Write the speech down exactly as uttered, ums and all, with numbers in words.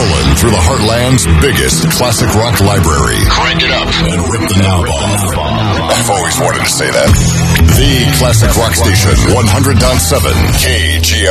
Rolling through the Heartland's biggest classic rock library. Crank it up and rip the knob off. I've always wanted to say that. The Classic Rock Station, one hundred point seven K G